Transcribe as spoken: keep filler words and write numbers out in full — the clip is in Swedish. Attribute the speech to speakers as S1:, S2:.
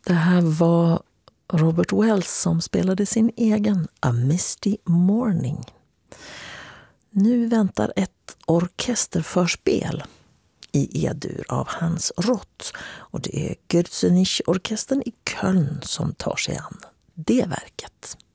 S1: Det här var Robert Wells som spelade sin egen A Misty Morning. Nu väntar ett orkesterförspel i E-dur av Hans Rott, och det är Gürzenich-orkestern i Köln som tar sig an det verket.